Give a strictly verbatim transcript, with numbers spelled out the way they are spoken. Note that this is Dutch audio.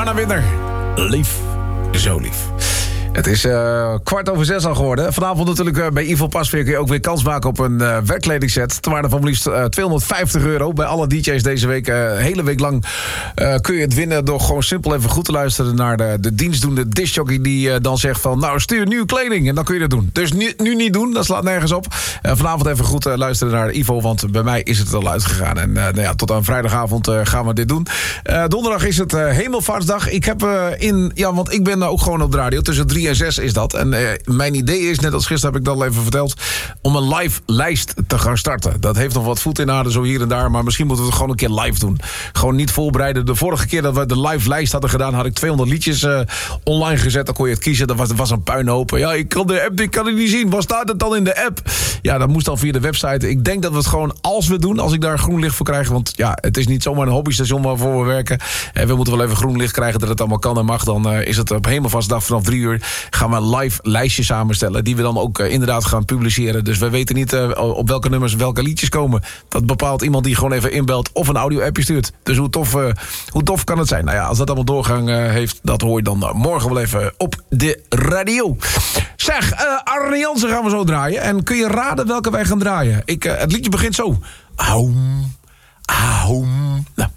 Anna Winter. Lief. Zo lief. Het is uh, kwart over zes al geworden. Vanavond natuurlijk uh, bij Ivo Pasveer kun je ook weer kans maken op een uh, werkkledingset. Ter waarde van liefst uh, tweehonderdvijftig euro. Bij alle D J's deze week, uh, hele week lang, uh, kun je het winnen door gewoon simpel even goed te luisteren naar de, de dienstdoende discjockey die uh, dan zegt van, nou stuur nieuwe kleding en dan kun je dat doen. Dus nu, nu niet doen, dat slaat nergens op. Uh, vanavond even goed uh, luisteren naar Ivo, want bij mij is het al uitgegaan. En uh, nou ja, tot aan vrijdagavond uh, gaan we dit doen. Uh, donderdag is het uh, Hemelvaartsdag. Ik heb uh, in, ja, want ik ben uh, ook gewoon op de radio tussen drie en zes is dat. En uh, mijn idee is, net als gisteren heb ik dat al even verteld, om een live lijst te gaan starten. Dat heeft nog wat voet in aarde, zo hier en daar, maar misschien moeten we het gewoon een keer live doen. Gewoon niet voorbereiden. De vorige keer dat we de live lijst hadden gedaan, had ik tweehonderd liedjes uh, online gezet. Dan kon je het kiezen. Dat was, dat was een puinhoop. Ja, ik kan de app, ik kan het niet zien. Waar staat het dan in de app? Ja, dat moest dan via de website. Ik denk dat we het gewoon, als we het doen, als ik daar groen licht voor krijg, want ja, het is niet zomaar een hobbystation waarvoor we werken. En we moeten wel even groen licht krijgen dat het allemaal kan en mag. Dan uh, is het op Hemelvaartsdag vanaf drie uur gaan we een live lijstje samenstellen, die we dan ook uh, inderdaad gaan publiceren. Dus we weten niet uh, op welke nummers welke liedjes komen. Dat bepaalt iemand die gewoon even inbelt of een audio-appje stuurt. Dus hoe tof, uh, hoe tof kan het zijn? Nou ja, als dat allemaal doorgang uh, heeft, dat hoor je dan uh, morgen wel even op de radio. Zeg, uh, Arne Jansen gaan we zo draaien. En kun je raden welke wij gaan draaien? Ik, uh, het liedje begint zo. Aum, aum. Nou,